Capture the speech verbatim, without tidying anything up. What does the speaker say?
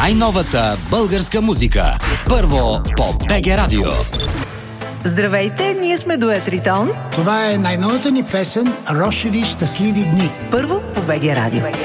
най-новата българска музика. Първо по БГ Радио. Здравейте, ние сме Дует Ритон. Това е най-новата ни песен "Рошеви щастливи дни". Първо по БГ Радио.